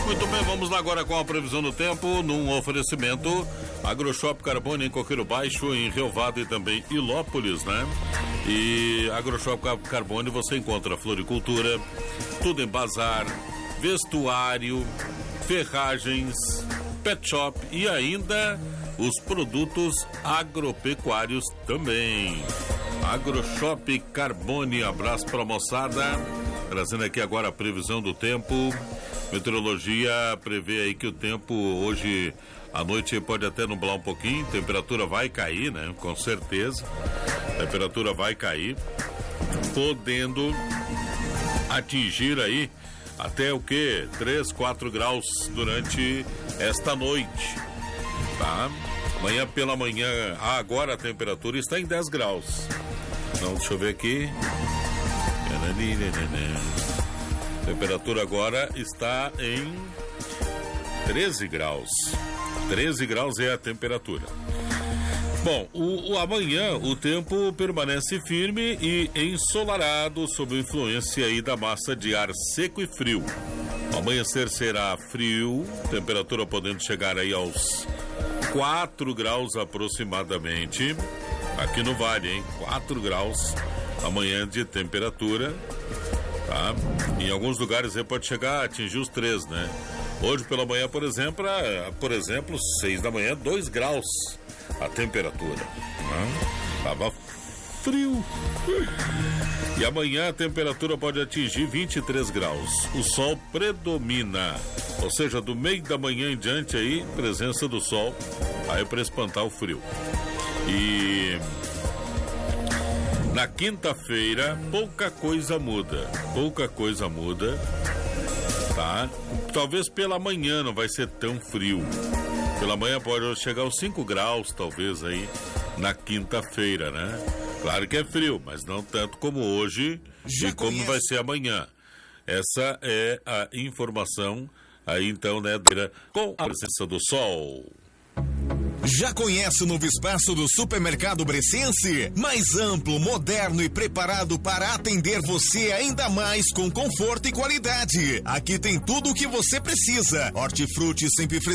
Muito bem, vamos lá agora com a previsão do tempo, num oferecimento AgroShop Carbone em Coqueiro Baixo, em Rio Vado e também Ilópolis, né? E AgroShop Carbone você encontra floricultura, tudo em bazar, vestuário, ferragens, pet shop e ainda os produtos agropecuários também. AgroShop Carbone, abraço pra moçada, trazendo aqui agora a previsão do tempo. Meteorologia prevê aí que o tempo hoje à noite pode até nublar um pouquinho, temperatura vai cair, né? Com certeza, temperatura vai cair, podendo atingir aí até o que? 3, 4 graus durante esta noite, tá? Amanhã pela manhã, agora a temperatura está em 10 graus. Então, deixa eu ver aqui. Temperatura agora está em 13 graus. 13 graus é a temperatura. Bom, amanhã o tempo permanece firme e ensolarado sob influência aí da massa de ar seco e frio. O amanhecer será frio, temperatura podendo chegar aí aos 4 graus aproximadamente. Aqui no Vale, hein? 4 graus amanhã de temperatura. Tá? Em alguns lugares ele pode chegar a atingir os 3, né? Hoje pela manhã, por exemplo, 6 da manhã, 2 graus a temperatura. Tava frio. E amanhã a temperatura pode atingir 23 graus. O sol predomina. Ou seja, do meio da manhã em diante aí, presença do sol aí para espantar o frio. E na quinta-feira, pouca coisa muda, tá? Talvez pela manhã não vai ser tão frio. Pela manhã pode chegar aos 5 graus, talvez, aí, na quinta-feira, né? Claro que é frio, mas não tanto como hoje e como vai ser amanhã. Essa é a informação aí, então, né, com a presença do sol. Já conhece o novo espaço do Supermercado Bressense? Mais amplo, moderno e preparado para atender você ainda mais com conforto e qualidade. Aqui tem tudo o que você precisa. Hortifruti sempre fresquinho